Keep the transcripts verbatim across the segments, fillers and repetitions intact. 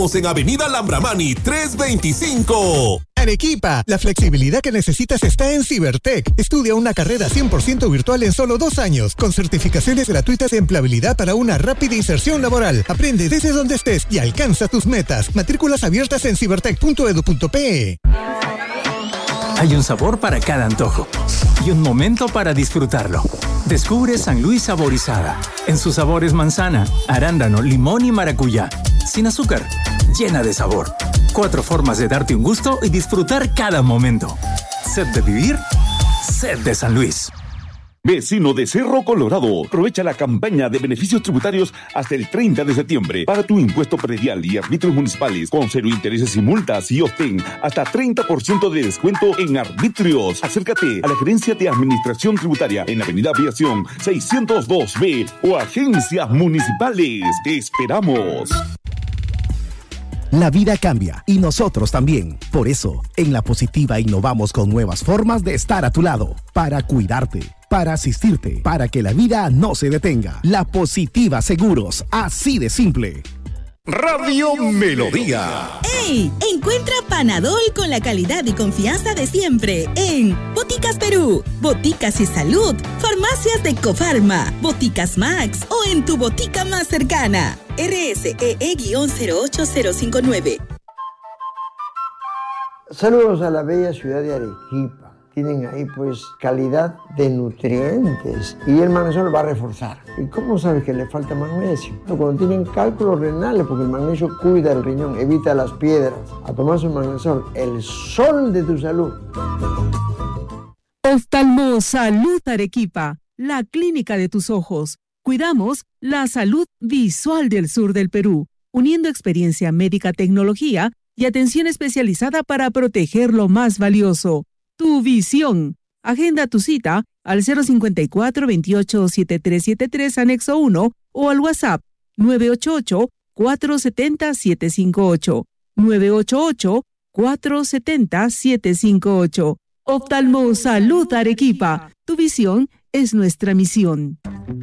En Avenida Lambramani trescientos veinticinco. Arequipa, la flexibilidad que necesitas está en Cibertech. Estudia una carrera cien por ciento virtual en solo dos años, con certificaciones gratuitas de empleabilidad para una rápida inserción laboral. Aprende desde donde estés y alcanza tus metas. Matrículas abiertas en cibertech punto edu punto pe. Hay un sabor para cada antojo y un momento para disfrutarlo. Descubre San Luis Saborizada. En sus sabores manzana, arándano, limón y maracuyá. Sin azúcar, llena de sabor. Cuatro formas de darte un gusto y disfrutar cada momento. Sed de vivir, sed de San Luis. Vecino de Cerro Colorado, aprovecha la campaña de beneficios tributarios hasta el treinta de septiembre. Paga tu impuesto predial y arbitrios municipales con cero intereses y multas y obtén hasta treinta por ciento de descuento en arbitrios. Acércate a la Gerencia de Administración Tributaria en Avenida Aviación seiscientos dos B o agencias municipales. ¡Te esperamos! La vida cambia y nosotros también. Por eso, en La Positiva innovamos con nuevas formas de estar a tu lado, para cuidarte, para asistirte, para que la vida no se detenga. La Positiva Seguros, así de simple. Radio Melodía. ¡Ey! Encuentra Panadol con la calidad y confianza de siempre en Boticas Perú, Boticas y Salud, Farmacias de Cofarma, Boticas Max o en tu botica más cercana. R S E E cero ocho cero cinco nueve. Saludos a la bella ciudad de Arequipa. Tienen ahí pues calidad de nutrientes y el magnesio va a reforzar. ¿Y cómo sabes que le falta magnesio? Cuando tienen cálculos renales, porque el magnesio cuida el riñón, evita las piedras. A tomar su magnesio, el sol de tu salud. Oftalmo Salud Arequipa, la clínica de tus ojos. Cuidamos la salud visual del sur del Perú, uniendo experiencia médica, tecnología y atención especializada para proteger lo más valioso. Tu visión. Agenda tu cita al cero cincuenta y cuatro, veintiocho, setenta y tres setenta y tres, anexo uno o al WhatsApp nueve ocho ocho, cuatro siete cero, siete cinco ocho. nueve ocho ocho, cuatro siete cero, siete cinco ocho. Oftalmo Salud Arequipa. Tu visión es nuestra misión.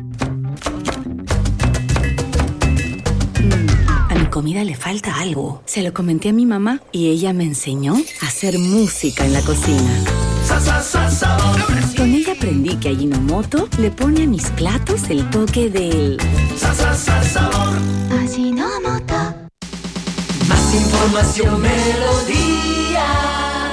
A mi comida le falta algo. Se lo comenté a mi mamá y ella me enseñó a hacer música en la cocina. Sa, sa, sa, sabor. Con ella aprendí que Ajinomoto le pone a mis platos el toque del sa, sa, sa, sabor. Ajinomoto. Más información, Melodía.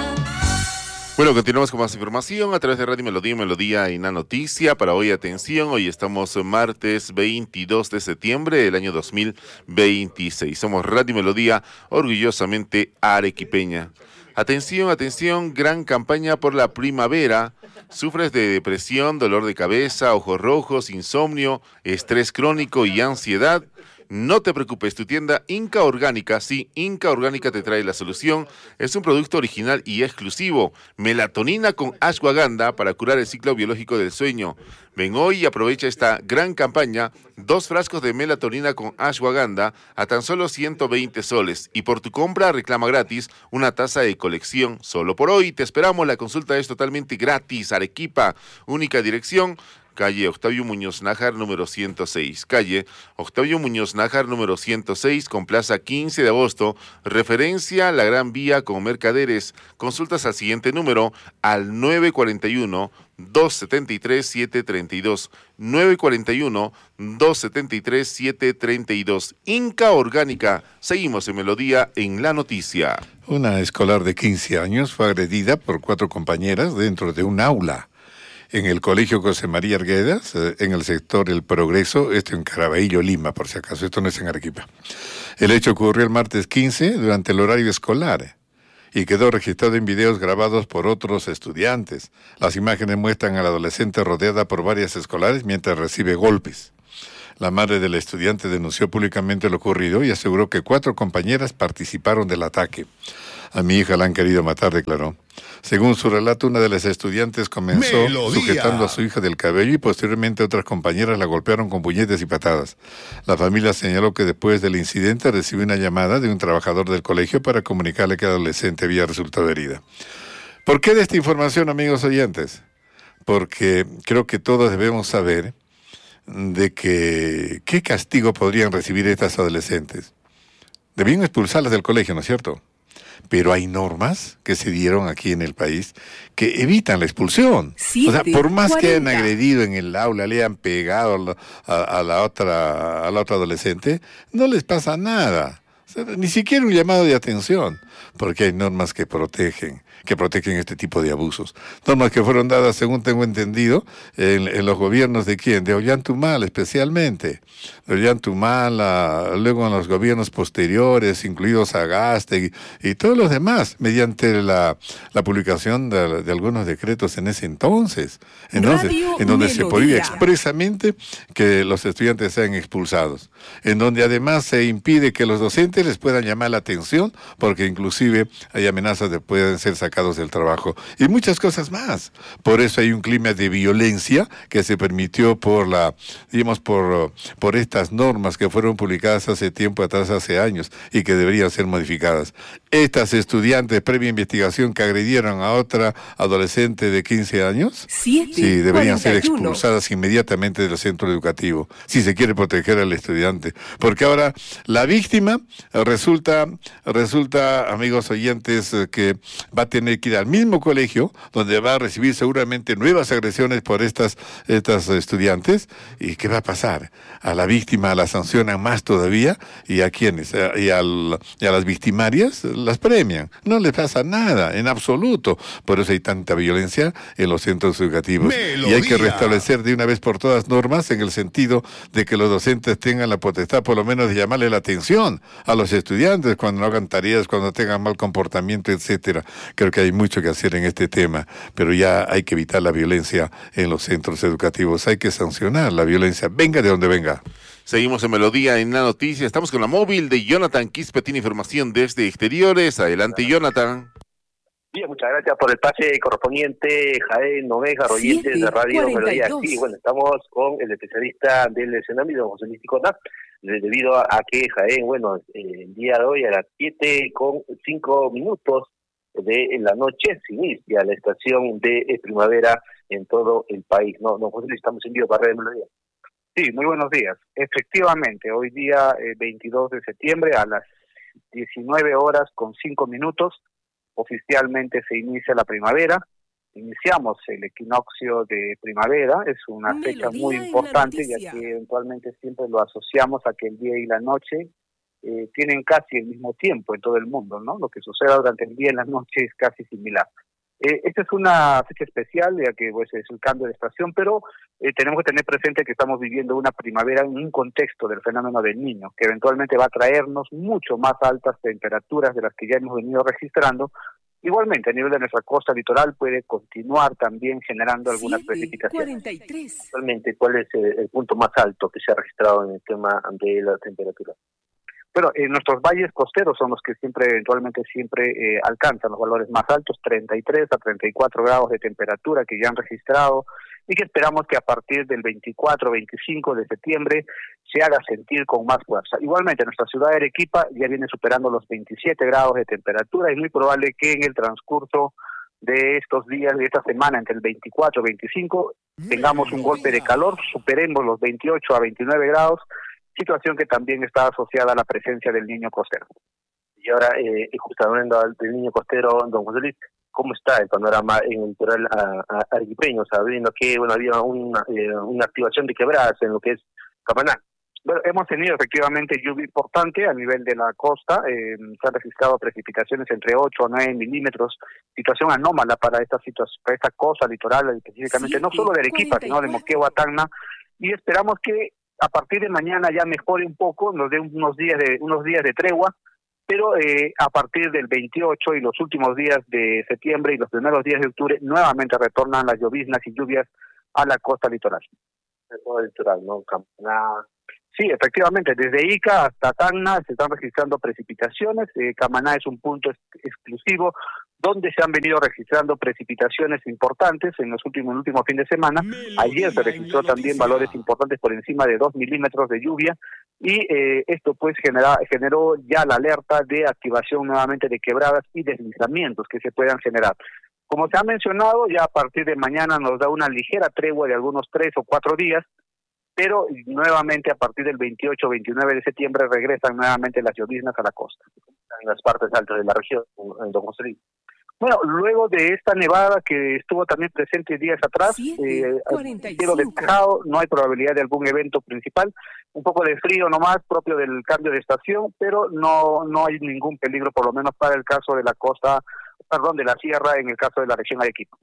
Bueno, continuamos con más información a través de Radio Melodía, Melodía y la Noticia. Para hoy, atención, hoy estamos martes veintidós de septiembre del año dos mil veintiséis. Somos Radio Melodía, orgullosamente arequipeña. Atención, atención, gran campaña por la primavera. ¿Sufres de depresión, dolor de cabeza, ojos rojos, insomnio, estrés crónico y ansiedad? No te preocupes, tu tienda Inca Orgánica, sí, Inca Orgánica te trae la solución. Es un producto original y exclusivo, melatonina con ashwagandha para curar el ciclo biológico del sueño. Ven hoy y aprovecha esta gran campaña, dos frascos de melatonina con ashwagandha a tan solo ciento veinte soles. Y por tu compra reclama gratis una taza de colección. Solo por hoy te esperamos, la consulta es totalmente gratis. Arequipa, única dirección, calle Octavio Muñoz Nájar, número ciento seis. Calle Octavio Muñoz Nájar, número ciento seis, con plaza quince de agosto. Referencia La Gran Vía con Mercaderes. Consultas al siguiente número, al nueve cuatro uno, dos siete tres, siete tres dos. nueve cuatro uno, dos siete tres, siete tres dos. Inca Orgánica. Seguimos en Melodía en la Noticia. Una escolar de quince años fue agredida por cuatro compañeras dentro de un aula en el Colegio José María Arguedas, en el sector El Progreso, esto en Caraballo, Lima, por si acaso, esto no es en Arequipa. El hecho ocurrió el martes quince durante el horario escolar y quedó registrado en videos grabados por otros estudiantes. Las imágenes muestran a la adolescente rodeada por varias escolares mientras recibe golpes. La madre del estudiante denunció públicamente lo ocurrido y aseguró que cuatro compañeras participaron del ataque. A mi hija la han querido matar, declaró. Según su relato, una de las estudiantes comenzó Melodía. sujetando a su hija del cabello y posteriormente otras compañeras la golpearon con puñetes y patadas. La familia señaló que después del incidente recibió una llamada de un trabajador del colegio para comunicarle que la adolescente había resultado herida. ¿Por qué de esta información, amigos oyentes? Porque creo que todos debemos saber de que qué castigo podrían recibir estas adolescentes. Debían expulsarlas del colegio, ¿no es cierto? Pero hay normas que se dieron aquí en el país que evitan la expulsión. Siete, o sea, por más cuarenta. Que hayan agredido en el aula, le hayan pegado a la, a, a la otra, a la otra adolescente, no les pasa nada. O sea, ni siquiera un llamado de atención, porque hay normas que protegen, que protegen este tipo de abusos. Normas que fueron dadas, según tengo entendido, en, en los gobiernos de quién, de Ollantaytambo especialmente, de Ollantaytambo, luego en los gobiernos posteriores, incluidos Sagasti y, y todos los demás, mediante la, la publicación de, de algunos decretos en ese entonces, entonces en donde Melodía. Se prohíbe expresamente que los estudiantes sean expulsados, en donde además se impide que los docentes les puedan llamar la atención, porque inclusive hay amenazas de pueden ser sacados del trabajo y muchas cosas más. Por eso hay un clima de violencia que se permitió por la, digamos, por, por estas normas que fueron publicadas hace tiempo atrás, hace años, y que deberían ser modificadas. Estas estudiantes, previa investigación, que agredieron a otra adolescente de quince años, Siete, sí, deberían cuarenta y uno. Ser expulsadas inmediatamente del centro educativo, si se quiere proteger al estudiante. Porque ahora la víctima resulta, resulta, amigos oyentes, que va a tener que ir al mismo colegio, donde va a recibir seguramente nuevas agresiones por estas, estas estudiantes. ¿Y qué va a pasar? A la víctima la sancionan más todavía, y a quienes, y, al, y a las victimarias las premian. No les pasa nada, en absoluto. Por eso hay tanta violencia en los centros educativos. Melodía. Y hay que restablecer de una vez por todas normas en el sentido de que los docentes tengan la potestad por lo menos de llamarle la atención a los estudiantes cuando no hagan tareas, cuando tengan mal comportamiento, etcétera. Creo que hay mucho que hacer en este tema, pero ya hay que evitar la violencia en los centros educativos. Hay que sancionar la violencia, venga de donde venga. Seguimos en Melodía en la noticia. Estamos con la móvil de Jonathan Quispe, tiene información desde exteriores. Adelante, Jonathan. Bien, muchas gracias por el pase correspondiente, Jaén Noveja, oyentes de Radio Melodía. Sí, bueno, estamos con el especialista del Senami, don José Luis Ticona, debido a que Jaén, bueno, el día de hoy a las siete con cinco minutos de la noche se inicia la estación de primavera en todo el país. No, don José Luis, estamos en vivo para Radio Melodía. Sí, muy buenos días. Efectivamente, hoy día eh, veintidós de septiembre a las diecinueve horas con cinco minutos, oficialmente se inicia la primavera. Iniciamos el equinoccio de primavera, es una Melodía fecha muy importante, ya que eventualmente siempre lo asociamos a que el día y la noche eh, tienen casi el mismo tiempo en todo el mundo, ¿no? Lo que suceda durante el día y la noche es casi similar. Eh, esta es una fecha especial, ya que pues, es el cambio de estación, pero eh, tenemos que tener presente que estamos viviendo una primavera en un contexto del fenómeno del Niño, que eventualmente va a traernos mucho más altas temperaturas de las que ya hemos venido registrando. Igualmente, a nivel de nuestra costa litoral puede continuar también generando algunas sí, precipitaciones. cuarenta y tres. Actualmente, ¿cuál es el, el punto más alto que se ha registrado en el tema de la temperatura? Bueno, eh, nuestros valles costeros son los que siempre, eventualmente, siempre eh, alcanzan los valores más altos, treinta y tres a treinta y cuatro grados de temperatura que ya han registrado, y que esperamos que a partir del veinticuatro veinticinco de septiembre se haga sentir con más fuerza. Igualmente, nuestra ciudad de Arequipa ya viene superando los veintisiete grados de temperatura. Es muy probable que en el transcurso de estos días, de esta semana, entre el veinticuatro y veinticinco, tengamos un golpe de calor, superemos los veintiocho a veintinueve grados, situación que también está asociada a la presencia del niño costero. Y ahora, eh, justamente del niño costero, don José Luis, ¿cómo está el panorama en el litoral arequipeño? O sea, viendo que bueno, había una, eh, una activación de quebradas en lo que es Camaná. Bueno, hemos tenido efectivamente lluvia importante a nivel de la costa, eh, se han registrado precipitaciones entre ocho a nueve milímetros, situación anómala para esta situación, para esta costa litoral específicamente, sí, no solo de Arequipa, sino de Moquegua, Tacna, y esperamos que a partir de mañana ya mejore un poco, nos dé unos días de unos días de tregua, pero eh, a partir del veintiocho y los últimos días de septiembre y los primeros días de octubre nuevamente retornan las lloviznas y lluvias a la costa litoral. El costa litoral, ¿no? Camaná. Sí, efectivamente, desde Ica hasta Tacna se están registrando precipitaciones. eh, Camaná es un punto ex exclusivo donde se han venido registrando precipitaciones importantes en los últimos, en el último fin de semana. Ayer se registró también valores importantes por encima de dos milímetros de lluvia, y eh, esto pues genera, generó ya la alerta de activación nuevamente de quebradas y deslizamientos que se puedan generar. Como se ha mencionado, ya a partir de mañana nos da una ligera tregua de algunos tres o cuatro días, pero nuevamente a partir del veintiocho veintinueve de septiembre regresan nuevamente las lloviznas a la costa, en las partes altas de la región, en Don José Luis. Bueno, luego de esta nevada que estuvo también presente días atrás, eh, cielo despejado, no hay probabilidad de algún evento principal, un poco de frío nomás propio del cambio de estación, pero no no hay ningún peligro, por lo menos para el caso de la costa, perdón, de la sierra, en el caso de la región Arequipa.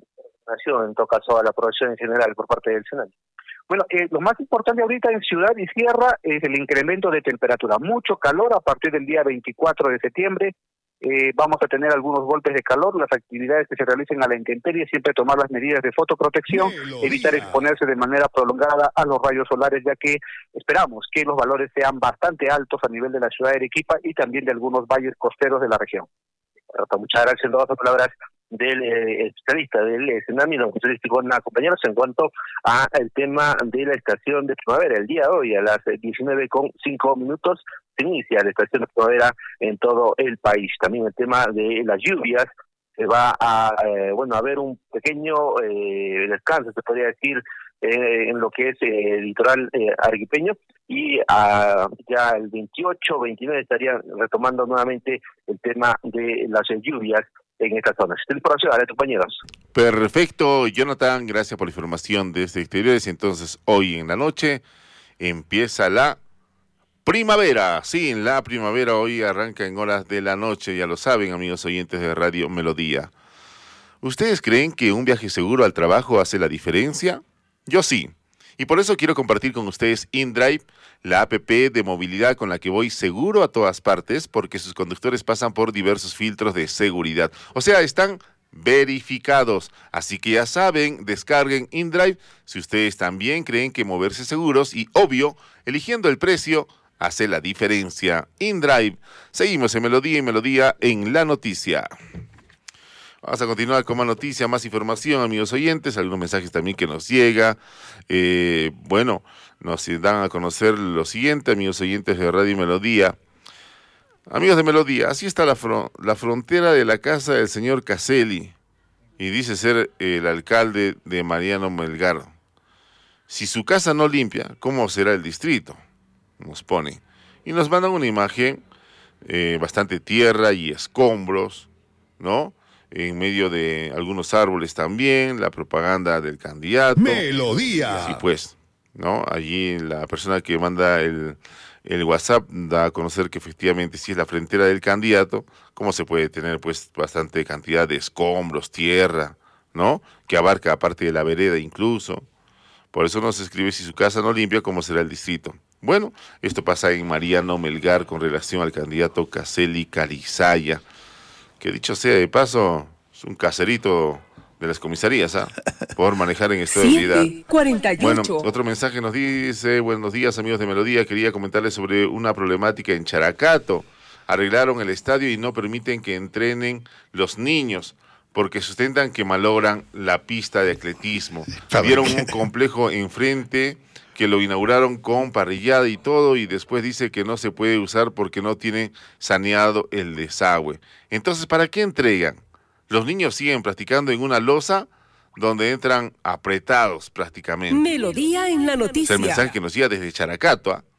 En todo caso, a la aprobación en general por parte del Senado. Bueno, eh, lo más importante ahorita en ciudad y sierra es el incremento de temperatura. Mucho calor a partir del día veinticuatro de septiembre. Eh, vamos a tener algunos golpes de calor, las actividades que se realicen a la intemperie, siempre tomar las medidas de fotoprotección, evitar exponerse de manera prolongada a los rayos solares, ya que esperamos que los valores sean bastante altos a nivel de la ciudad de Arequipa y también de algunos valles costeros de la región. Muchas gracias. En todas las palabras del eh, especialista del eh, Senami, don José Luis Ticona, compañeros, en cuanto a el tema de la estación de primavera. El día de hoy, a las diecinueve con cinco minutos, se inicia la estación de primavera en todo el país. También el tema de las lluvias, se va a, eh, bueno, a haber un pequeño eh, descanso, se podría decir, eh, en lo que es eh, el litoral eh, arequipeño, y uh, ya el veintiocho, veintinueve estarían retomando nuevamente el tema de las lluvias en estas zonas. Esta información, a compañeros. Perfecto, Jonathan, gracias por la información de este exteriores. Entonces, hoy en la noche empieza la primavera. Sí, la primavera hoy arranca en horas de la noche, ya lo saben, amigos oyentes de Radio Melodía. ¿Ustedes creen que un viaje seguro al trabajo hace la diferencia? Yo sí. Y por eso quiero compartir con ustedes InDrive, la app de movilidad con la que voy seguro a todas partes, porque sus conductores pasan por diversos filtros de seguridad. O sea, están verificados. Así que ya saben, descarguen InDrive si ustedes también creen que moverse seguros y, obvio, eligiendo el precio hace la diferencia. InDrive. Seguimos en Melodía y Melodía en la noticia. Vamos a continuar con más noticias, más información, amigos oyentes, algunos mensajes también que nos llega. Eh, bueno, nos dan a conocer lo siguiente, amigos oyentes de Radio Melodía. Amigos de Melodía, así está la, fron la frontera de la casa del señor Caselli, y dice ser el alcalde de Mariano Melgar. Si su casa no limpia, ¿cómo será el distrito? Nos pone. Y nos mandan una imagen, eh, bastante tierra y escombros, ¿no? En medio de algunos árboles también, la propaganda del candidato. Melodía. Y así pues, ¿no? Allí la persona que manda el, el WhatsApp da a conocer que efectivamente si es la frontera del candidato, ¿cómo se puede tener pues bastante cantidad de escombros, tierra, ¿no? Que abarca aparte de la vereda incluso. Por eso nos escribe si su casa no limpia, ¿cómo será el distrito? Bueno, esto pasa en Mariano Melgar con relación al candidato Caselli Carizaya, que dicho sea de paso, es un caserito de las comisarías, ¿ah? Por manejar en estado de ebriedad. cuarenta y ocho. Bueno, otro mensaje nos dice, buenos días amigos de Melodía, quería comentarles sobre una problemática en Characato. Arreglaron el estadio y no permiten que entrenen los niños, porque sustentan que malogran la pista de atletismo. Vieron un complejo enfrente que lo inauguraron con parrillada y todo, y después dice que no se puede usar porque no tiene saneado el desagüe. Entonces, ¿para qué entregan? Los niños siguen practicando en una losa donde entran apretados prácticamente. Melodía en la noticia. Es el mensaje que nos llega desde Characato, ¿ah?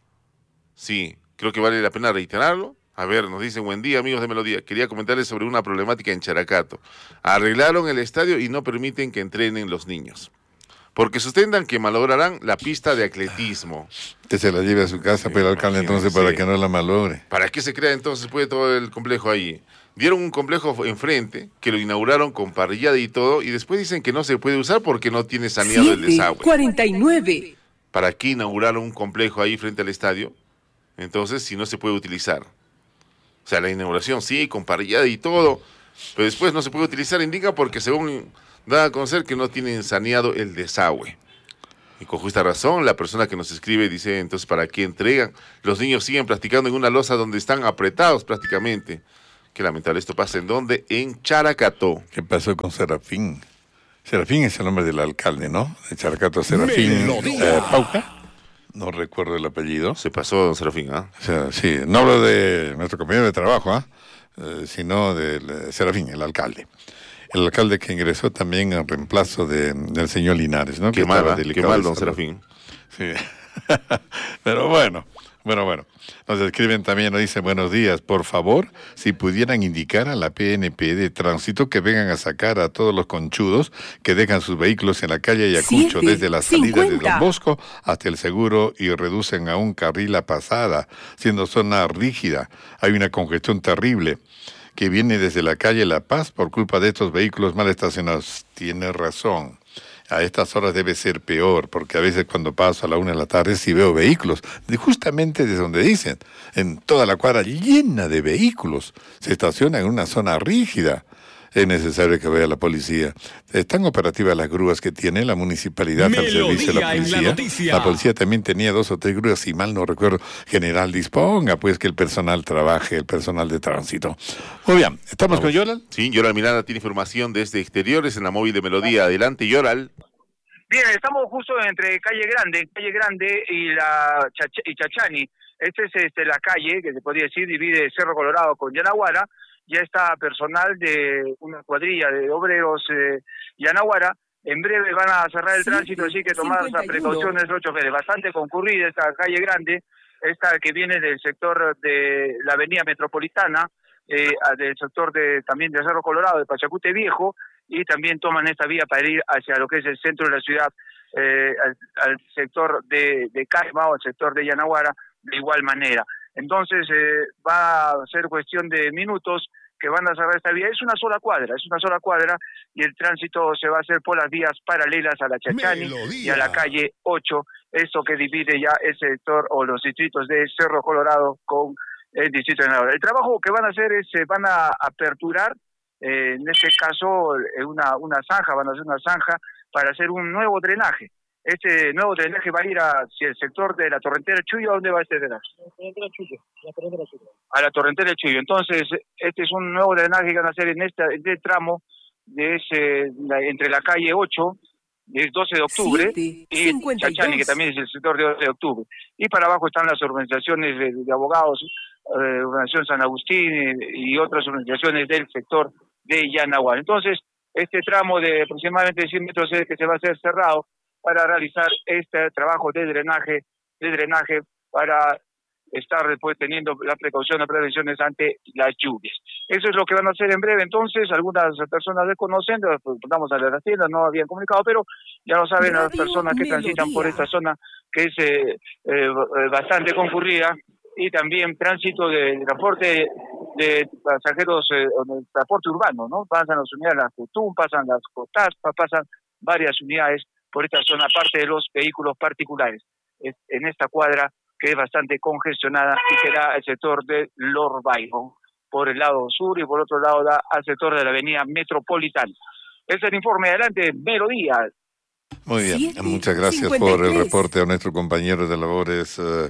Sí, creo que vale la pena reiterarlo. A ver, nos dicen, buen día amigos de Melodía, quería comentarles sobre una problemática en Characato. Arreglaron el estadio y no permiten que entrenen los niños, porque sustentan que malograrán la pista de atletismo. Que se la lleve a su casa, pero el alcalde entonces para que no la malogre. ¿Para qué se crea entonces pues, todo el complejo ahí? Dieron un complejo enfrente, que lo inauguraron con parrillada y todo, y después dicen que no se puede usar porque no tiene saneado el desagüe. cuarenta y nueve. ¿Para qué inauguraron un complejo ahí frente al estadio? Entonces, si no se puede utilizar. O sea, la inauguración sí, con parrillada y todo, pero después no se puede utilizar, indica porque según da a conocer que no tienen saneado el desagüe. Y con justa razón, la persona que nos escribe dice, entonces, ¿para qué entregan? Los niños siguen practicando en una losa donde están apretados prácticamente. Qué lamentable, esto pasa en donde, en Characato. ¿Qué pasó con Serafín? Serafín es el nombre del alcalde, ¿no? De Characato, Serafín eh, Pauca. No recuerdo el apellido. Se pasó, don Serafín, ¿ah? ¿eh? O sea, sí, no hablo de nuestro compañero de trabajo, ¿ah? ¿eh? sino del Serafín, el alcalde. El alcalde que ingresó también en reemplazo de, del señor Linares, ¿no? Qué que mal, qué mal, don Serafín. Sí. Pero bueno, bueno, bueno. Nos escriben también, nos dicen, buenos días, por favor, si pudieran indicar a la P N P de tránsito que vengan a sacar a todos los conchudos que dejan sus vehículos en la calle Ayacucho Siete, desde la salida cincuenta. de Don Bosco hasta el Seguro y reducen a un carril la pasada, siendo zona rígida. Hay una congestión terrible que viene desde la calle La Paz por culpa de estos vehículos mal estacionados. Tiene razón. A estas horas debe ser peor, porque a veces cuando paso a la una de la tarde sí veo vehículos, de justamente desde donde dicen, en toda la cuadra llena de vehículos, se estacionan en una zona rígida. Es necesario que vaya la policía. Están operativas las grúas que tiene la municipalidad al servicio de la policía. La, la policía también tenía dos o tres grúas, si mal no recuerdo. General, disponga pues que el personal trabaje, el personal de tránsito. Muy bien, ¿estamos Vamos. con Yoral? Sí, Yoral Miranda tiene información desde exteriores en la móvil de Melodía. Adelante, Yoral. Bien, estamos justo entre Calle Grande, Calle Grande y la Chacha, y Chachani. Esta es este, la calle que se podría decir divide Cerro Colorado con Yanaguara. Ya está personal de una cuadrilla de obreros eh, Yanaguara. En breve van a cerrar el tránsito, así que tomar las precauciones los choferes. Bastante concurrida esta Calle Grande, esta que viene del sector de la Avenida Metropolitana, eh, del sector de también de Cerro Colorado, de Pachacute Viejo, y también toman esta vía para ir hacia lo que es el centro de la ciudad, eh, al, al sector de, de Caima o al sector de Yanaguara, de igual manera. Entonces eh, va a ser cuestión de minutos que van a cerrar esta vía. Es una sola cuadra, es una sola cuadra, y el tránsito se va a hacer por las vías paralelas a la Chachani Melodía. Y a la calle ocho, esto que divide ya el sector o los distritos de Cerro Colorado con el distrito de Yanaguara. El trabajo que van a hacer es, se van a aperturar, eh, en este caso, una, una zanja, van a hacer una zanja para hacer un nuevo drenaje. Este nuevo drenaje va a ir hacia el sector de la Torrentera Chuyo. ¿A dónde va este drenaje? A la Torrentera Chuyo. Entonces, este es un nuevo drenaje que van a hacer en este, en este tramo de ese, la, entre la calle ocho, es doce de octubre, siete, y Chachani, que también es el sector de doce de octubre. Y para abajo están las organizaciones de, de abogados, eh, Organización San Agustín y, y otras organizaciones del sector de Yanaguara. Entonces, este tramo de aproximadamente cien metros es que se va a hacer cerrado para realizar este trabajo de drenaje, de drenaje para estar después teniendo la precaución de prevenciones ante las lluvias. Eso es lo que van a hacer en breve. Entonces, algunas personas desconocen, preguntamos a las tiendas, no habían comunicado, pero ya lo saben las personas que transitan por esta zona, que es eh, eh, bastante concurrida, y también tránsito de, de transporte de pasajeros, eh, de transporte urbano, ¿no? Pasan las unidades, las Cotún, pasan las Cotas, pasan varias unidades por esta zona, aparte de los vehículos particulares, es, en esta cuadra que es bastante congestionada y que da al sector de Lord Byron por el lado sur, y por otro lado da al sector de la avenida Metropolitana. Ese es el informe. Adelante, Melodía. Muy bien, siete, muchas gracias cincuenta y tres por el reporte a nuestro compañero de labores, eh,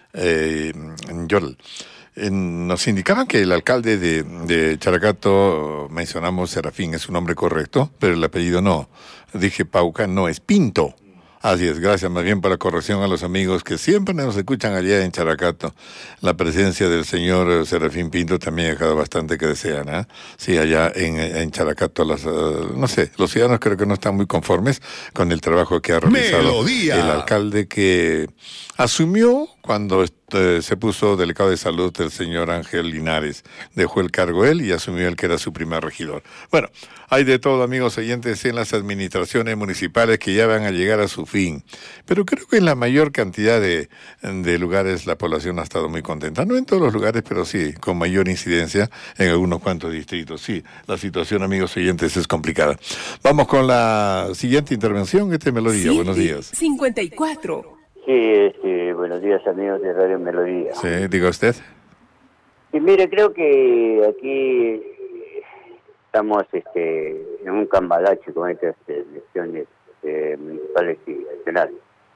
eh, Yol. Eh, nos indicaban que el alcalde de, de Characato, mencionamos Serafín, es un nombre correcto, pero el apellido no. Dije Pauca, no, es Pinto. Así es, gracias más bien por la corrección a los amigos que siempre nos escuchan allá en Characato. La presencia del señor Serafín Pinto también ha dejado bastante que desean, ¿eh? Sí, allá en, en Characato, las, uh, no sé, los ciudadanos creo que no están muy conformes con el trabajo que ha realizado Melodía. El alcalde que asumió cuando eh, se puso delegado de salud el señor Ángel Linares. Dejó el cargo él y asumió el que era su primer regidor. Bueno, hay de todo, amigos oyentes, en las administraciones municipales que ya van a llegar a su fin. Pero creo que en la mayor cantidad de, de lugares la población ha estado muy contenta. No en todos los lugares, pero sí, con mayor incidencia en algunos cuantos distritos. Sí, la situación, amigos oyentes, es complicada. Vamos con la siguiente intervención. Este es Melodía. Sí, buenos días. cincuenta y cuatro. Sí, este, buenos días, amigos de Radio Melodía. Sí, diga usted. Y mire, creo que aquí estamos este, en un cambalache con estas elecciones eh, municipales y nacionales.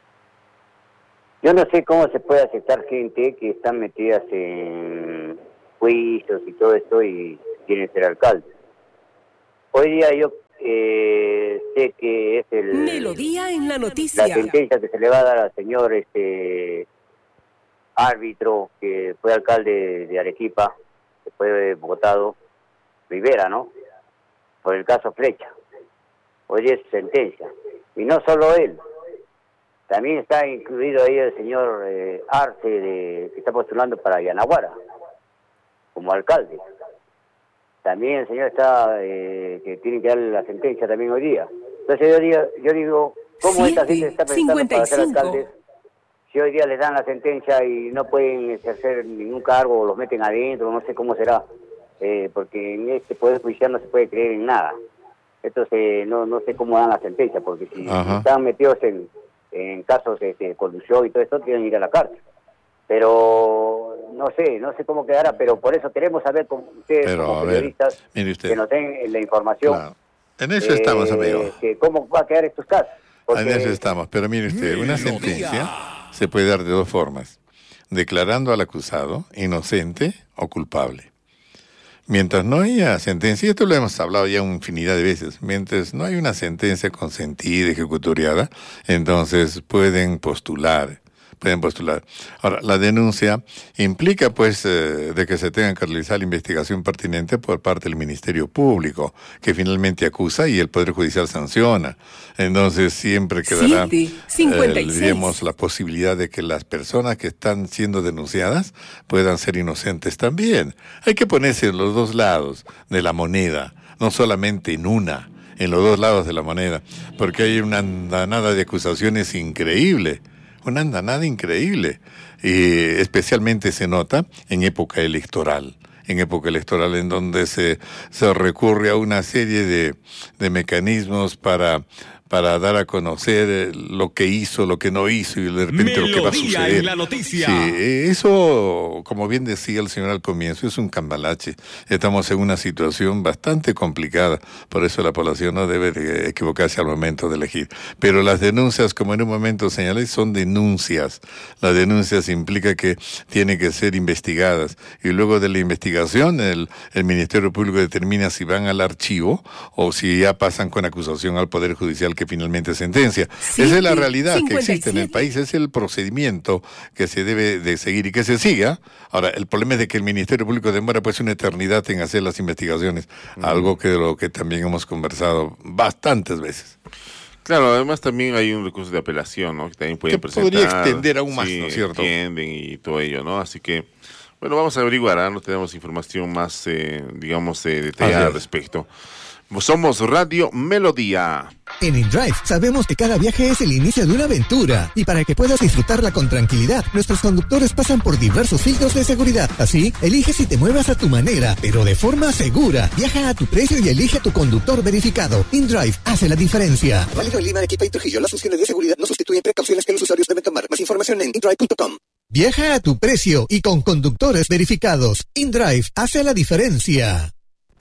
Yo no sé cómo se puede aceptar gente que están metidas en juicios y todo esto y quieren ser alcaldes. Hoy día yo eh, sé que es el Melodía en la noticia. La sentencia que se le va a dar al señor este árbitro que fue alcalde de Arequipa, que fue votado, Rivera, ¿no? Por el caso Flecha. Hoy es sentencia. Y no solo él, También está incluido ahí el señor eh, Arce, de, que está postulando para Yanaguara, como alcalde. También el señor está, eh, que tiene que darle la sentencia también hoy día. Entonces yo digo, yo digo ¿cómo esta gente está pensando para ser alcaldes? Si hoy día les dan la sentencia y no pueden ejercer ningún cargo o los meten adentro, no sé cómo será, eh, porque en este Poder Judicial no se puede creer en nada. Entonces no no sé cómo dan la sentencia, porque si Ajá. están metidos en, en casos de, de colusión y todo esto, tienen que ir a la cárcel. Pero no sé, no sé cómo quedará, pero por eso queremos saber con ustedes pero, como periodistas ver, usted. que nos den la información. Claro. En eso eh, estamos, amigo. Que cómo va a quedar estos casos. Porque... En eso estamos, pero mire usted, una sentencia se puede dar de dos formas: declarando al acusado inocente o culpable. Mientras no haya sentencia, y esto lo hemos hablado ya una infinidad de veces, mientras no hay una sentencia consentida, ejecutoriada, entonces pueden postular, pueden postular. Ahora, la denuncia implica, pues, eh, de que se tenga que realizar la investigación pertinente por parte del Ministerio Público, que finalmente acusa y el Poder Judicial sanciona. Entonces, siempre quedará, eh, digamos, la posibilidad de que las personas que están siendo denunciadas puedan ser inocentes también. Hay que ponerse en los dos lados de la moneda, no solamente en una, en los dos lados de la moneda, porque hay una andanada de acusaciones increíble. Una andanada increíble, y especialmente se nota en época electoral, en época electoral en donde se, se recurre a una serie de, de mecanismos para, para dar a conocer lo que hizo, lo que no hizo y de repente Melodía lo que va a suceder. En la noticia. Sí, eso, como bien decía el señor al comienzo, es un cambalache. Estamos en una situación bastante complicada, por eso la población no debe de equivocarse al momento de elegir. Pero las denuncias, como en un momento señalé, son denuncias. Las denuncias implica que tienen que ser investigadas y luego de la investigación el, el Ministerio Público determina si van al archivo o si ya pasan con acusación al Poder Judicial que finalmente sentencia. Sí, esa es la realidad cincuenta y siete que existe en el país, es el procedimiento que se debe de seguir y que se siga. Ahora, el problema es de que el Ministerio Público demora pues una eternidad en hacer las investigaciones, mm. algo que de lo que también hemos conversado bastantes veces. Claro, además también hay un recurso de apelación, ¿no? Que también pueden que presentar. Podría extender aún más, sí, ¿no es cierto? Extienden y todo ello, ¿no? Así que, bueno, vamos a averiguar, ¿eh? No tenemos información más, eh, digamos, eh, detallada al respecto. Somos Radio Melodía. En InDrive sabemos que cada viaje es el inicio de una aventura y para que puedas disfrutarla con tranquilidad, nuestros conductores pasan por diversos filtros de seguridad. Así, elige si te muevas a tu manera, pero de forma segura. Viaja a tu precio y elige a tu conductor verificado. InDrive hace la diferencia. Válido en Lima, Arequipa y Trujillo. Las funciones de seguridad no sustituyen precauciones que los usuarios deben tomar. Más información en indrive punto com. Viaja a tu precio y con conductores verificados. InDrive hace la diferencia.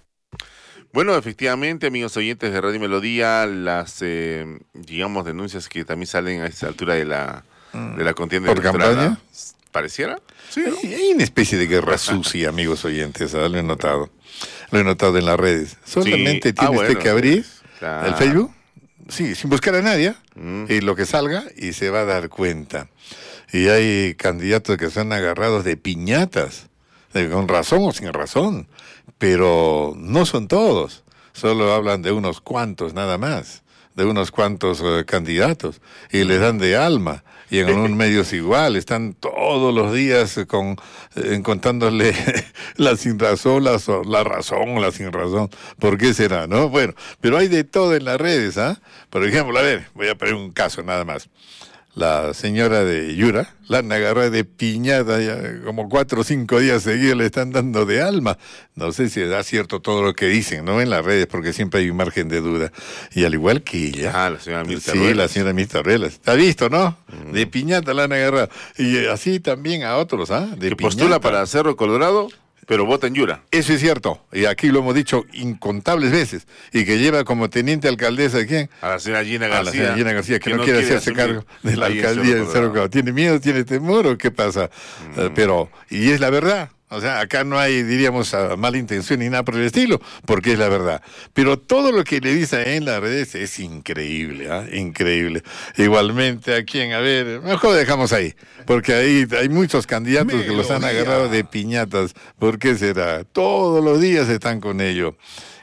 Bueno, efectivamente, amigos oyentes de Radio Melodía, las, eh, digamos, denuncias que también salen a esta altura de la, de la contienda ¿Por campaña? ¿Pareciera? Sí, ¿no? hay, hay una especie de guerra sucia, amigos oyentes, ¿eh? Lo he notado. Lo he notado en las redes. Solamente sí. tiene ah, usted bueno, que abrir claro. el Facebook, sí, sin buscar a nadie, mm. y lo que salga, y se va a dar cuenta. Y hay candidatos que son agarrados de piñatas, de, con razón o sin razón. Pero no son todos, solo hablan de unos cuantos nada más, de unos cuantos uh, candidatos, y les dan de alma, y en un medios igual, están todos los días con eh, contándole la sin razón, la, la razón, la sin razón, ¿por qué será, no? Bueno, pero hay de todo en las redes, ¿ah? ¿eh? Por ejemplo, a ver, voy a poner un caso nada más. La señora de Yura, la han agarrado de piñata, ya como cuatro o cinco días seguidos le están dando de alma. No sé si da cierto todo lo que dicen, ¿no? En las redes, porque siempre hay un margen de duda. Y al igual que ella. Ah, la señora Mirta Sí, Ruelas. la señora Mirta Ruelas. ¿Está visto, no? Mm. De piñata la han agarrado. Y así también a otros, ¿ah? ¿eh? Que postula para Cerro Colorado, pero vota en Yura. Eso es cierto, y aquí lo hemos dicho incontables veces, y que lleva como teniente alcaldesa ¿a quién? A la señora Gina A García. la señora Gina García, que, que no, no quiere hacerse cargo de la alcaldía del Cerro Colorado. ¿Tiene miedo, tiene temor o qué pasa? Mm. Uh, pero, y es la verdad. O sea, acá no hay, diríamos, uh, mala intención ni nada por el estilo, porque es la verdad. Pero todo lo que le dicen en las redes es increíble, ¿eh? Increíble. Igualmente, ¿a quién? A ver, mejor dejamos ahí, porque ahí hay muchos candidatos Melodía. que los han agarrado de piñatas. ¿Por qué será? Todos los días están con ello.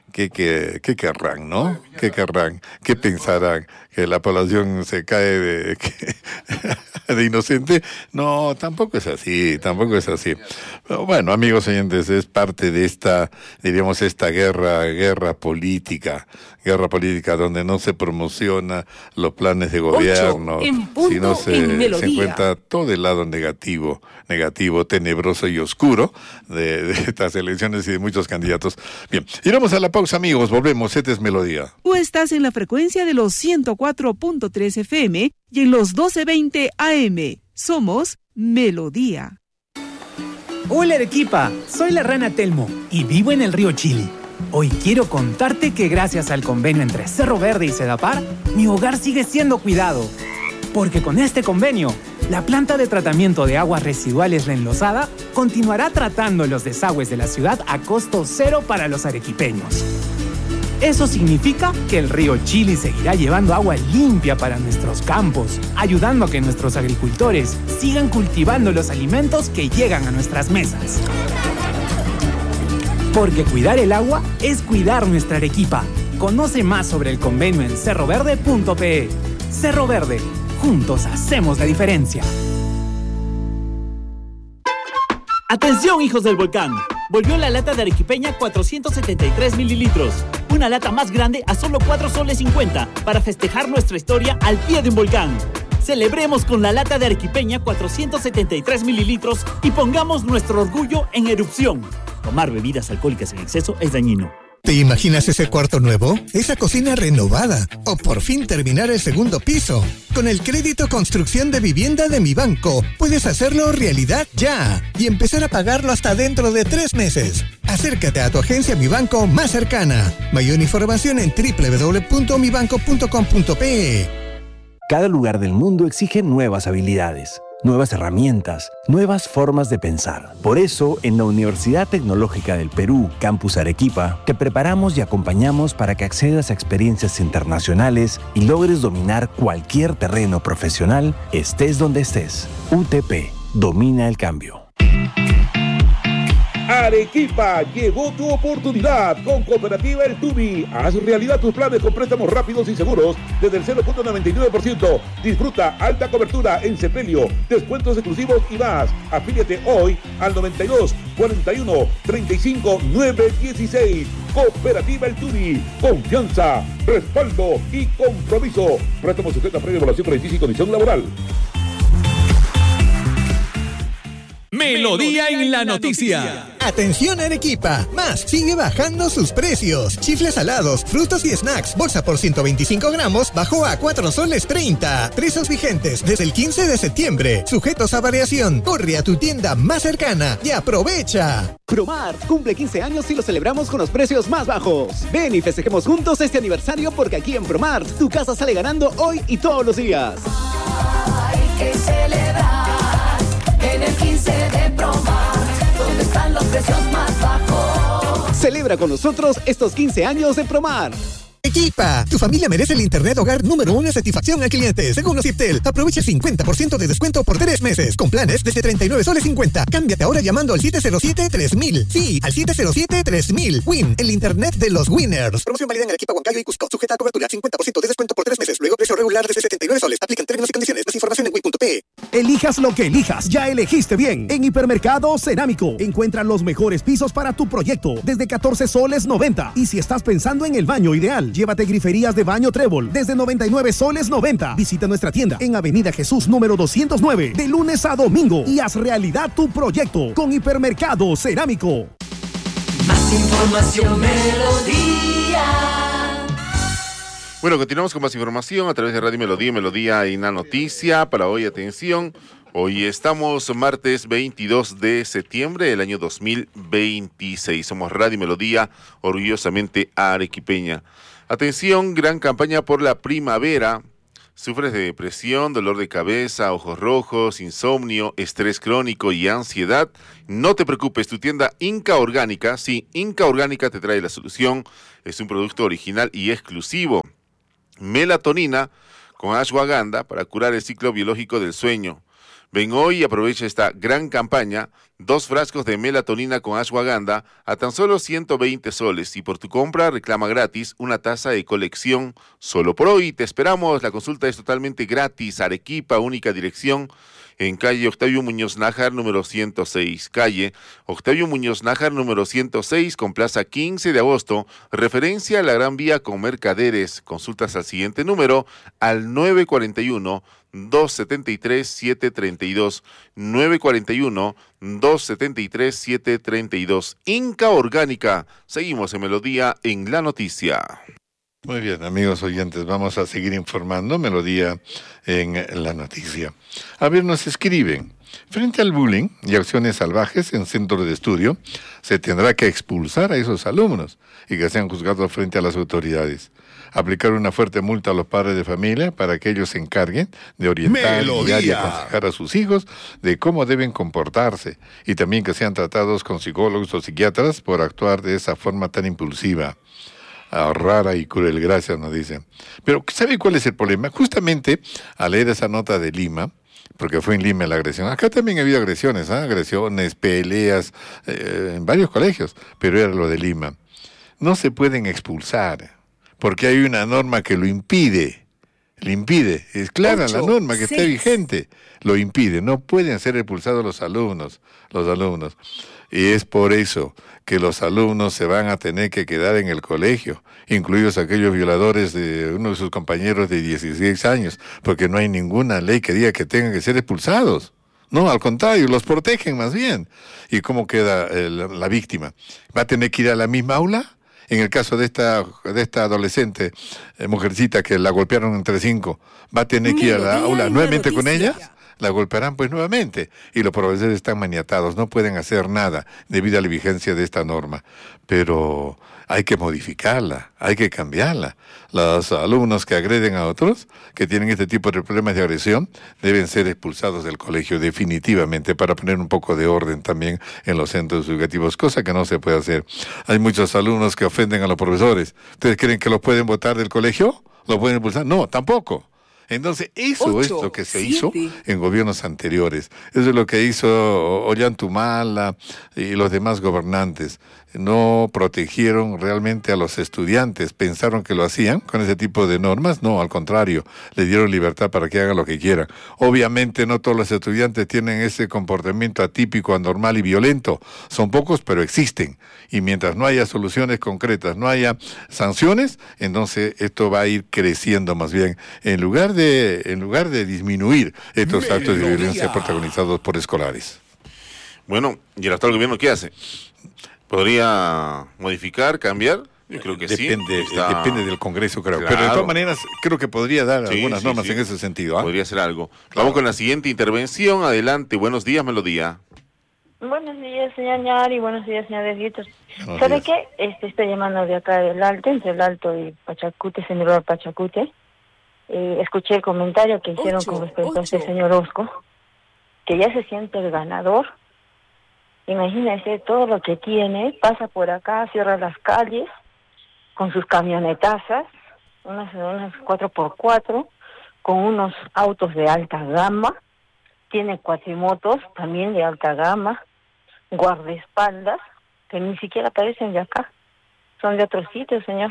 ¿Qué, qué, qué querrán, no? ¿Qué querrán? ¿Qué pensarán? ¿Que la población se cae de, que, de inocente? No, tampoco es así, tampoco es así. Pero bueno, amigos oyentes, es parte de esta, diríamos, esta guerra, guerra política, guerra política donde no se promociona los planes de gobierno, sino se, se encuentra todo el lado negativo, negativo, tenebroso y oscuro de, de estas elecciones y de muchos candidatos. Bien, iremos a la pausa, amigos, volvemos, esta es Melodía. Tú estás en la frecuencia de los ciento cuatro punto tres F M y en los doce veinte A M. Somos Melodía. Hola Arequipa, soy la rana Telmo y vivo en el río Chili. Hoy quiero contarte que gracias al convenio entre Cerro Verde y Sedapar, mi hogar sigue siendo cuidado. Porque con este convenio, la planta de tratamiento de aguas residuales La Enlosada continuará tratando los desagües de la ciudad a costo cero para los arequipeños. Eso significa que el río Chili seguirá llevando agua limpia para nuestros campos, ayudando a que nuestros agricultores sigan cultivando los alimentos que llegan a nuestras mesas. Porque cuidar el agua es cuidar nuestra Arequipa. Conoce más sobre el convenio en cerro verde punto pe. Cerro Verde, juntos hacemos la diferencia. ¡Atención, hijos del volcán! Volvió la lata de arequipeña cuatrocientos setenta y tres mililitros. Una lata más grande a solo cuatro soles cincuenta para festejar nuestra historia al pie de un volcán. Celebremos con la lata de arequipeña cuatrocientos setenta y tres mililitros y pongamos nuestro orgullo en erupción. Tomar bebidas alcohólicas en exceso es dañino. ¿Te imaginas ese cuarto nuevo? ¿Esa cocina renovada? ¿O por fin terminar el segundo piso? Con el crédito construcción de vivienda de Mi Banco, puedes hacerlo realidad ya y empezar a pagarlo hasta dentro de tres meses. Acércate a tu agencia Mi Banco más cercana. Mayor información en doble u doble u doble u punto mi banco punto com punto pe. Cada lugar del mundo exige nuevas habilidades, nuevas herramientas, nuevas formas de pensar. Por eso, en la Universidad Tecnológica del Perú, Campus Arequipa, te preparamos y acompañamos para que accedas a experiencias internacionales y logres dominar cualquier terreno profesional, estés donde estés. U T P, domina el cambio. Arequipa, llegó tu oportunidad con Cooperativa El Tubi. Haz realidad tus planes con préstamos rápidos y seguros desde el cero punto noventa y nueve por ciento. Disfruta alta cobertura en Cepelio, descuentos exclusivos y más. Afíliate hoy al noventa y dos, cuarenta y uno, treinta y cinco, nueve dieciséis. Cooperativa El Tubi. Confianza, respaldo y compromiso. Préstamo sujeto a previa evaluación crediticia y condición laboral. Melodía en la noticia. Atención Arequipa, Más sigue bajando sus precios. Chifles salados, frutos y snacks, bolsa por ciento veinticinco gramos, bajó a cuatro soles treinta. Precios vigentes desde el quince de septiembre. Sujetos a variación. Corre a tu tienda más cercana y aprovecha. Promart cumple quince años y lo celebramos con los precios más bajos. Ven y festejemos juntos este aniversario porque aquí en Promart tu casa sale ganando hoy y todos los días. Hay que celebrar en el quince de Promart, donde están los precios más bajos. Celebra con nosotros estos quince años de Promart. Arequipa, tu familia merece el internet hogar número uno en satisfacción al cliente. Según Ociptel, aprovecha el cincuenta por ciento de descuento por tres meses, con planes desde treinta y nueve soles cincuenta. Cámbiate ahora llamando al siete cero siete, tres mil. Sí, al siete cero siete, tres mil. Win, el internet de los winners. Promoción válida en Arequipa, Huancayo y Cusco. Sujeta a cobertura, cincuenta por ciento de descuento por tres meses. Luego precio regular desde setenta y nueve soles. Aplican términos y condiciones. Más información en win punto pe. Elijas lo que elijas, ya elegiste bien. En Hipermercado Cerámico encuentra los mejores pisos para tu proyecto desde catorce soles noventa. Y si estás pensando en el baño ideal, llévate griferías de baño Trébol desde noventa y nueve soles noventa. Visita nuestra tienda en Avenida Jesús número doscientos nueve de lunes a domingo y haz realidad tu proyecto con Hipermercado Cerámico. Más información, Melodía. Bueno, continuamos con más información a través de Radio Melodía, Melodía y la noticia. Para hoy, atención, hoy estamos martes veintidós de septiembre del año dos mil veintiséis. Somos Radio Melodía, orgullosamente arequipeña. Atención, gran campaña por la primavera. ¿Sufres de depresión, dolor de cabeza, ojos rojos, insomnio, estrés crónico y ansiedad? No te preocupes, tu tienda Inca Orgánica, sí, Inca Orgánica te trae la solución. Es un producto original y exclusivo. Melatonina con ashwagandha para curar el ciclo biológico del sueño. Ven hoy y aprovecha esta gran campaña. Dos frascos de melatonina con ashwagandha a tan solo ciento veinte soles. Y por tu compra reclama gratis una taza de colección solo por hoy. Te esperamos. La consulta es totalmente gratis. Arequipa, única dirección en calle Octavio Muñoz Nájar, número ciento seis. Calle Octavio Muñoz Nájar, número ciento seis, con plaza quince de agosto. Referencia a la Gran Vía con Mercaderes. Consultas al siguiente número, al nueve cuatro uno, dos siete tres, siete tres dos. nueve cuatro uno, dos siete tres, siete tres dos. Inca Orgánica. Seguimos en Melodía en la Noticia. Muy bien, amigos oyentes, vamos a seguir informando Melodía en la Noticia. A ver, nos escriben. Frente al bullying y acciones salvajes en centros de estudio, se tendrá que expulsar a esos alumnos y que sean juzgados frente a las autoridades. Aplicar una fuerte multa a los padres de familia para que ellos se encarguen de orientar, guiar y aconsejar a sus hijos de cómo deben comportarse, y también que sean tratados con psicólogos o psiquiatras por actuar de esa forma tan impulsiva. Ah, rara y cruel, gracias, nos dicen. Pero ¿sabe cuál es el problema? Justamente al leer esa nota de Lima, porque fue en Lima la agresión, acá también ha habido agresiones, ¿eh? agresiones, peleas, eh, en varios colegios, pero era lo de Lima. No se pueden expulsar, porque hay una norma que lo impide, lo impide, es clara la norma que está vigente, lo impide, no pueden ser expulsados los alumnos, los alumnos. Y es por eso que los alumnos se van a tener que quedar en el colegio, incluidos aquellos violadores de uno de sus compañeros de dieciséis años, porque no hay ninguna ley que diga que tengan que ser expulsados. No, al contrario, los protegen más bien. ¿Y cómo queda el, la víctima? ¿Va a tener que ir a la misma aula? En el caso de esta de esta adolescente, eh, mujercita que la golpearon entre cinco, ¿va a tener que ir a la aula nuevamente con ella? La golpearán pues nuevamente, y los profesores están maniatados, no pueden hacer nada debido a la vigencia de esta norma. Pero hay que modificarla, hay que cambiarla. Los alumnos que agreden a otros, que tienen este tipo de problemas de agresión, deben ser expulsados del colegio definitivamente, para poner un poco de orden también en los centros educativos, cosa que no se puede hacer. Hay muchos alumnos que ofenden a los profesores. ¿Ustedes creen que los pueden botar del colegio? ¿Los pueden expulsar? No, tampoco. Entonces, eso Ocho, es lo que se siete. hizo en gobiernos anteriores. Eso es lo que hizo Ollantumala y los demás gobernantes. No protegieron realmente a los estudiantes. Pensaron que lo hacían con ese tipo de normas. No, al contrario, le dieron libertad para que hagan lo que quieran. Obviamente no todos los estudiantes tienen ese comportamiento atípico, anormal y violento. Son pocos, pero existen. Y mientras no haya soluciones concretas, no haya sanciones, entonces esto va a ir creciendo más bien. En lugar de, en lugar de disminuir estos Melodía. actos de violencia protagonizados por escolares. Bueno, ¿y el actual gobierno qué hace? ¿Podría modificar, cambiar? Yo creo que depende, sí. Está... Depende del Congreso, creo. Claro. Pero de todas maneras, creo que podría dar sí, algunas sí, normas sí. en ese sentido. ¿eh? Podría ser algo. Claro. Vamos con la siguiente intervención. Adelante. Buenos días, Melodía. Buenos días, señor Ñari. Buenos días, señor Desguitos. ¿Sabe qué? Este, estoy llamando de acá del Alto, entre el Alto y Pachacute, señor Pachacute. Eh, escuché el comentario que hicieron ocho, con respecto ocho. a este señor Osco, que ya se siente el ganador. Imagínese todo lo que tiene, pasa por acá, cierra las calles con sus camionetazas, unas, unas cuatro por cuatro, con unos autos de alta gama, tiene cuatrimotos también de alta gama, guardaespaldas, que ni siquiera parecen de acá, son de otros sitios, señor.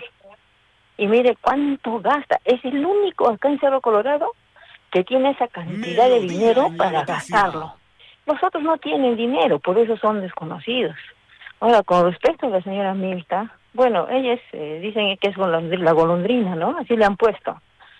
Y mire cuánto gasta, es el único acá en Cerro Colorado que tiene esa cantidad de dinero para gastarlo. Los otros no tienen dinero, por eso son desconocidos. Ahora, con respecto a la señora Milta, bueno, ellas eh, dicen que es la golondrina, ¿no? Así le han puesto.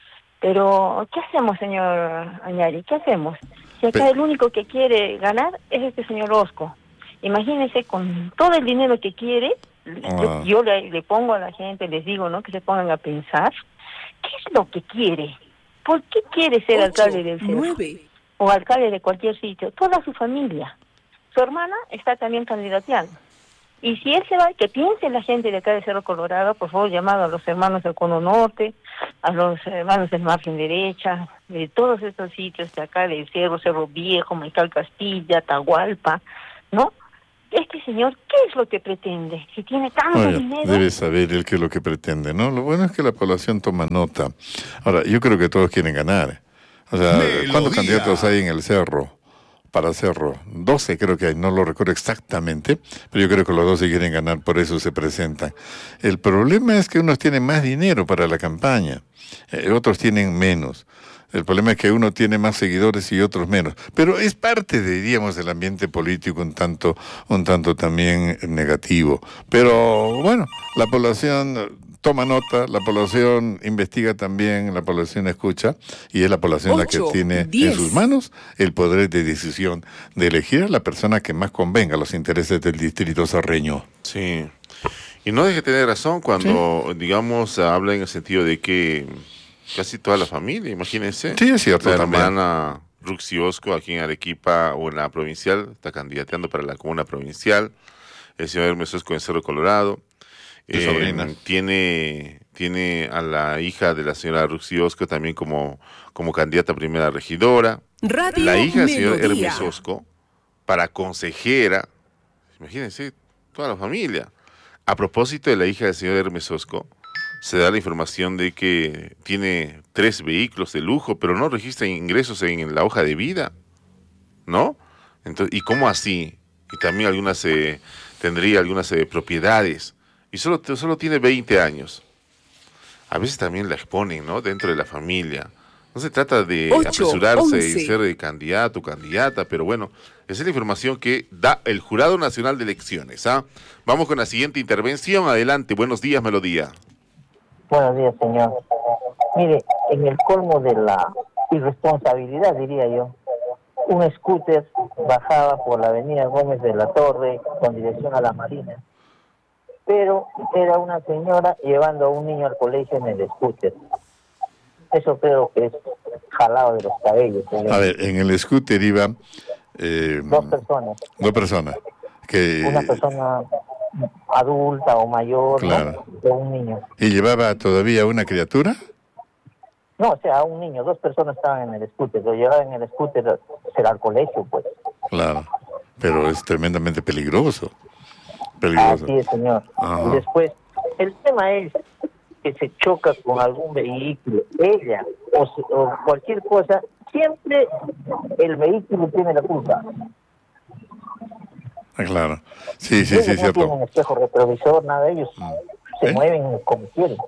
Pero, ¿qué hacemos, señor Añari? ¿Qué hacemos? Si acá el único que quiere ganar es este señor Osco. Imagínese, con todo el dinero que quiere, ah. yo, yo le, le pongo a la gente, les digo, ¿no? Que se pongan a pensar, ¿qué es lo que quiere? ¿Por qué quiere ser Ocho, alcalde del Cerro? Nueve. O alcalde de cualquier sitio, toda su familia. Su hermana está también candidateando. Y si él se va, que piense la gente de acá de Cerro Colorado, por favor, llamado a los hermanos del Cono Norte, a los hermanos del Margen Derecha, de todos estos sitios de acá del Cerro, Cerro Viejo, Maical Castilla, Atahualpa, ¿no? Este señor, ¿qué es lo que pretende? Si tiene tanto Oye, dinero... Debe saber él qué es lo que pretende, ¿no? Lo bueno es que la población toma nota. Ahora, yo creo que todos quieren ganar. O sea, Melodía. ¿Cuántos candidatos hay en el Cerro? para Cerro, doce creo que hay, no lo recuerdo exactamente, pero yo creo que los doce quieren ganar, por eso se presentan. El problema es que unos tienen más dinero para la campaña, eh, otros tienen menos. El problema es que uno tiene más seguidores y otros menos. Pero es parte, diríamos, del ambiente político un tanto, un tanto también negativo. Pero bueno, la población toma nota, la población investiga también, la población escucha, y es la población la que tiene diez en sus manos el poder de decisión de elegir a la persona que más convenga a los intereses del distrito sarreño. Sí. Y no deje de tener razón cuando, ¿sí?, digamos, habla en el sentido de que casi toda la familia, imagínense. Sí, es cierto. La también. hermana Ruxi Osco, aquí en Arequipa o en la provincial, está candidateando para la comuna provincial. El señor Hermes Osco en Cerro Colorado. Eh, tiene, tiene a la hija de la señora Ruxi Osco también como, como candidata a primera regidora. Radio la hija del señor Melodía. Hermes Osco para consejera. Imagínense, toda la familia. A propósito de la hija del señor Hermes Osco, se da la información de que tiene tres vehículos de lujo, pero no registra ingresos en, en la hoja de vida, ¿no? Entonces, ¿y cómo así? Y también algunas eh, tendría algunas eh, propiedades, y solo, solo tiene veinte años. A veces también la exponen, ¿no? Dentro de la familia. No se trata de ocho, apresurarse once. y ser de candidato o candidata, pero bueno, esa es la información que da el Jurado Nacional de Elecciones, ¿ah? Vamos con la siguiente intervención. Adelante, buenos días, Melodía. Buenos días, señor. Mire, en el colmo de la irresponsabilidad, diría yo, un scooter bajaba por la avenida Gómez de la Torre con dirección a la Marina, pero era una señora llevando a un niño al colegio en el scooter. Eso creo que es jalado de los cabellos, señor. A ver, en el scooter iba... Eh, dos personas. Dos personas. Que, una persona adulta o mayor, claro, ¿no? O un niño. ¿Y llevaba todavía una criatura? No, o sea, un niño, dos personas estaban en el scooter, lo llevaban en el scooter, será al colegio, pues. Claro, pero es tremendamente peligroso. Peligroso. Así es, señor. Ajá. Y después, el tema es que se choca con algún vehículo, ella, o, se, o cualquier cosa, siempre el vehículo tiene la culpa. Ah, claro. Sí, sí, ellos sí, es no cierto. tienen espejo retrovisor, nada de ellos. Se ¿Eh? mueven como quieren.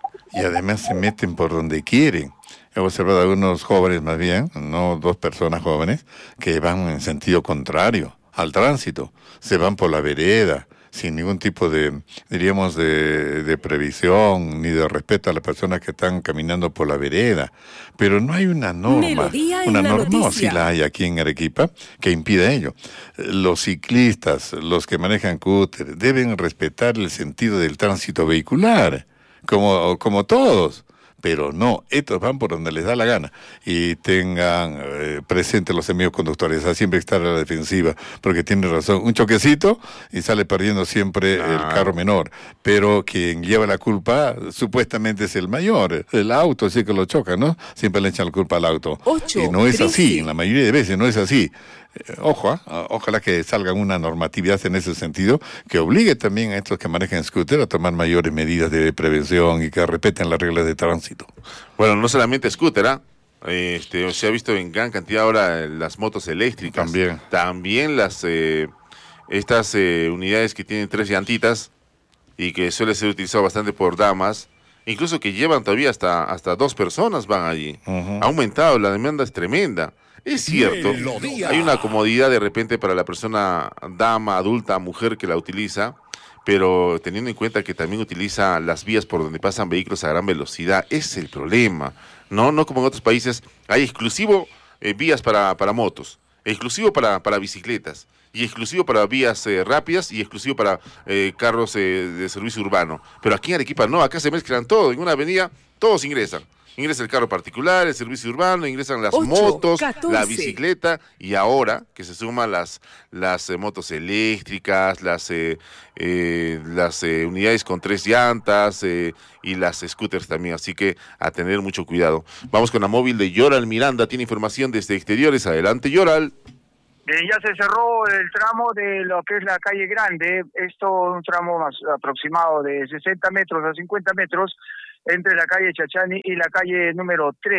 Y además se meten por donde quieren. He observado a algunos jóvenes más bien, no dos personas jóvenes, que van en sentido contrario al tránsito. Se van por la vereda, sin ningún tipo de, diríamos, de, de previsión ni de respeto a las personas que están caminando por la vereda. Pero no hay una norma, Melodía en una la norma, no, noticia. sí la hay aquí en Arequipa, que impida ello. Los ciclistas, los que manejan cúter, deben respetar el sentido del tránsito vehicular, como, como todos. Pero no, estos van por donde les da la gana y tengan eh, presentes los amigos conductores, a siempre estar a la defensiva, porque tiene razón, un choquecito y sale perdiendo siempre Ah. el carro menor, pero quien lleva la culpa supuestamente es el mayor, el auto, así que lo choca, ¿no? Siempre le echan la culpa al auto. Ocho, Y no es así, trece. en la mayoría de veces no es así. Eh, Ojo, ¿eh? Ojalá que salga una normatividad en ese sentido que obligue también a estos que manejan scooter a tomar mayores medidas de prevención y que respeten las reglas de tránsito. Bueno, no solamente scooter, ¿ah? Este, se ha visto en gran cantidad ahora las motos eléctricas. También. También las eh, estas eh, unidades que tienen tres llantitas y que suele ser utilizado bastante por damas, incluso que llevan todavía hasta, hasta dos personas van allí. Uh-huh. Ha aumentado, la demanda es tremenda. Es cierto, Melodía. hay una comodidad de repente para la persona dama, adulta, mujer que la utiliza, pero teniendo en cuenta que también utiliza las vías por donde pasan vehículos a gran velocidad, es el problema. No, no como en otros países, hay exclusivo eh, vías para, para motos, exclusivo para, para bicicletas, y exclusivo para vías eh, rápidas y exclusivo para eh, carros eh, de servicio urbano. Pero aquí en Arequipa no, acá se mezclan todo, en una avenida todos ingresan. Ingresa el carro particular, el servicio urbano, ingresan las Ocho, motos, catorce. la bicicleta, y ahora que se suman las, las eh, motos eléctricas, las, eh, eh, las eh, unidades con tres llantas eh, y las scooters también, así que a tener mucho cuidado. Vamos con la móvil de Yoral Miranda, tiene información desde exteriores. Adelante, Yoral. Eh, ya se cerró el tramo de lo que es la calle Grande, esto un tramo más aproximado de sesenta metros a cincuenta metros entre la calle Chachani y la calle número tres.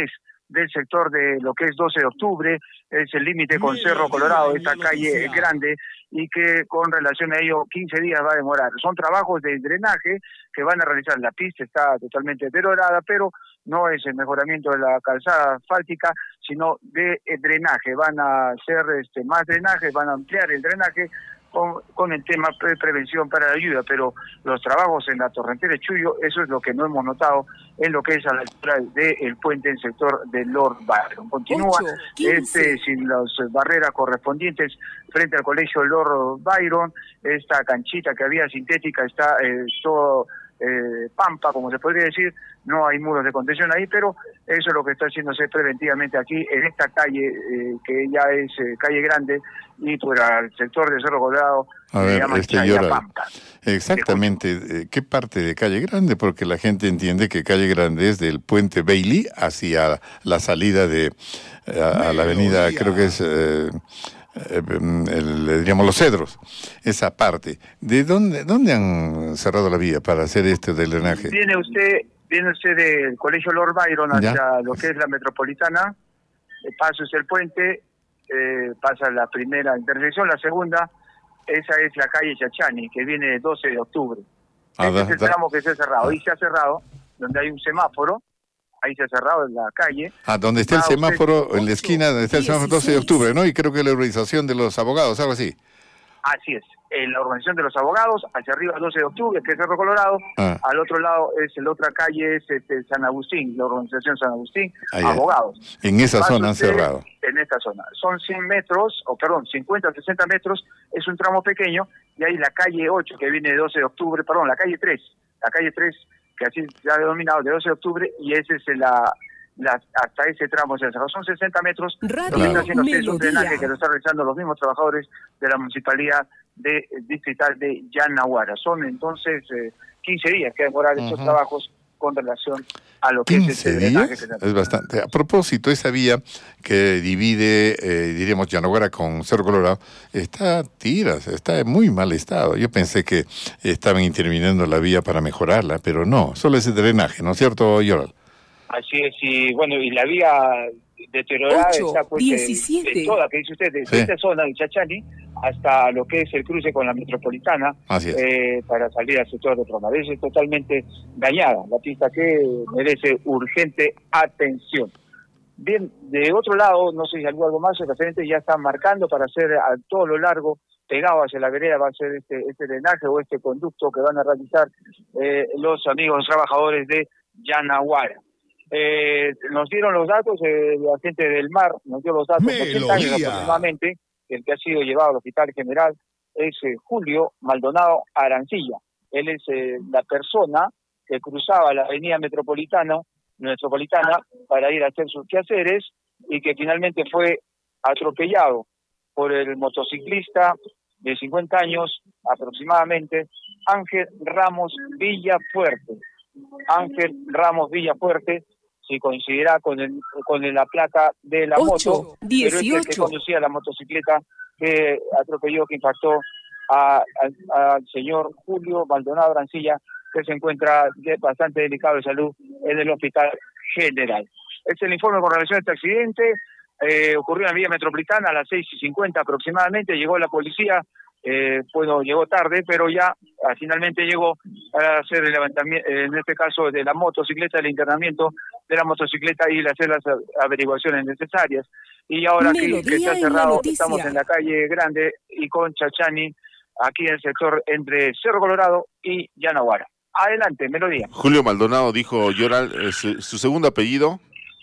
del sector de lo que es doce de octubre, es el límite con Cerro Colorado, esta calle grande, y que con relación a ello quince días va a demorar. Son trabajos de drenaje que van a realizar. La pista está totalmente deteriorada, pero no es el mejoramiento de la calzada asfáltica, sino de drenaje. Van a hacer este, más drenaje, van a ampliar el drenaje con, con el tema de prevención para la ayuda, pero los trabajos en la torrentera de Chuyo, eso es lo que no hemos notado en lo que es a la altura del puente en el sector de Lord Byron. Continúa este sin las barreras correspondientes frente al colegio Lord Byron. Esta canchita que había sintética está eh, todo eh, pampa, como se podría decir. No hay muros de contención ahí, pero eso es lo que está haciéndose preventivamente aquí en esta calle, eh, que ya es eh, calle grande, y por el sector de Cerro Colorado a se ver, llama este Yoral, Pampa. Exactamente, eh, ¿qué parte de Calle Grande? Porque la gente entiende que Calle Grande es del puente Bailey hacia la salida de eh, a, a la avenida, creo que es eh, eh, el, diríamos Los Cedros, esa parte. ¿De dónde dónde han cerrado la vía para hacer este del drenaje? Viene usted, viene usted del colegio Lord Byron hacia ¿Ya? lo que es la metropolitana, eh, pasa usted el puente, eh, pasa la primera intersección, la segunda, esa es la calle Chachani, que viene el doce de octubre. Ah, Este da, es el da. tramo que se ha cerrado. Ahí se ha cerrado, donde hay un semáforo, ahí se ha cerrado en la calle. Ah, donde está el Va usted- semáforo, en la esquina donde está el semáforo doce de octubre, ¿no? Y creo que la urbanización de los abogados, algo así. Así es, en la organización de los abogados, hacia arriba doce de octubre, que es Cerro Colorado, Ah. al otro lado es la otra calle, es este, San Agustín, la organización San Agustín, Ahí, abogados. En esa Pasa zona han usted cerrado. En esta zona. Son cien metros, o perdón, cincuenta, sesenta metros, es un tramo pequeño, y hay la calle ocho, que viene de doce de octubre, perdón, la calle tres, la calle tres, que así se ha denominado de doce de octubre, y ese es la... La, hasta ese tramo se cerró. Son sesenta metros. Radio Lo que está haciendo es un Melodía. drenaje que lo están realizando los mismos trabajadores de la municipalidad de eh, distrital de Yanaguara. Son entonces eh, quince días que demorar estos Ujú. trabajos con relación a lo que es quince este drenaje días que se es bastante. A propósito, esa vía que divide, eh, diríamos, Yanaguara con Cerro Colorado, está tiras, está en muy mal estado. Yo pensé que estaban interviniendo la vía para mejorarla, pero no, solo ese drenaje, ¿no es cierto, Yoral? Así es, y bueno, y la vía deteriorada Ocho, está pues diecisiete. de, de toda, que dice usted, desde Sí. esta zona de Chachani hasta lo que es el cruce con la metropolitana, Así es. eh, para salir al sector de Promar. Es totalmente dañada, la pista que merece urgente atención. Bien, de otro lado, no sé si algo, algo más, el referente ya está marcando para hacer a todo lo largo, pegado hacia la vereda, va a ser este, este drenaje o este conducto que van a realizar eh, los amigos trabajadores de Yanaguara. Eh, nos dieron los datos, eh, la gente del mar nos dio los datos, ochenta años Melodía. aproximadamente, el que ha sido llevado al Hospital General es eh, Julio Maldonado Arancilla. Él es eh, la persona que cruzaba la avenida Metropolitana, Metropolitana para ir a hacer sus quehaceres y que finalmente fue atropellado por el motociclista de cincuenta años aproximadamente, Ángel Ramos Villafuerte. Ángel Ramos Villafuerte, si coincidirá con el con la placa de la Ocho, moto, pero es el que dieciocho. conducía la motocicleta que atropelló, que impactó a- a- al señor Julio Maldonado Arancilla, que se encuentra de- bastante delicado de salud en el Hospital General. Es el informe con relación a este accidente. Eh, ocurrió en la vía metropolitana a las seis y cincuenta aproximadamente, llegó la policía, eh, bueno, llegó tarde, pero ya ah, finalmente llegó a hacer el levantamiento, en este caso de la motocicleta, el internamiento de la motocicleta y hacer las a- averiguaciones necesarias. Y ahora aquí que Melodía está en la cerrado, noticia. estamos en la calle Grande y con Chachani, aquí en el sector entre Cerro Colorado y Yanaguara. Adelante, Melodía. Julio Maldonado dijo Yoral, eh, su, su segundo apellido.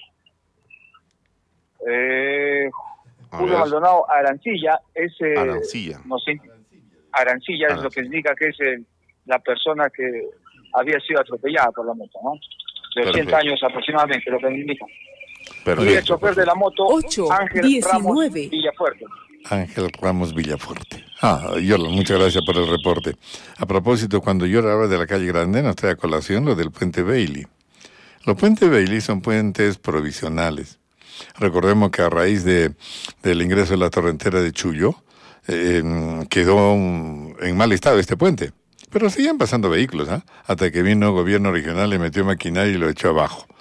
Eh, A Julio ver. Maldonado Arancilla es eh, Arancilla. no sé, Arancilla es lo que indica que es eh, la persona que había sido atropellada por la moto, ¿no? De Perfecto. ochenta años aproximadamente, lo que me indica. Y el Perfecto. chofer de la moto, Ocho, Ángel Ramos diecinueve. Villafuerte. Ángel Ramos Villafuerte. Ah, Yola, muchas gracias por el reporte. A propósito, cuando Yola habla de la calle Grande, nos trae a colación lo del puente Bailey. Los puentes Bailey son puentes provisionales. Recordemos que a raíz de, del ingreso de la torrentera de Chuyo, eh, quedó un- en mal estado este puente. Pero seguían pasando vehículos, ¿ah? Hasta que vino el gobierno regional, le metió maquinaria y lo echó abajo.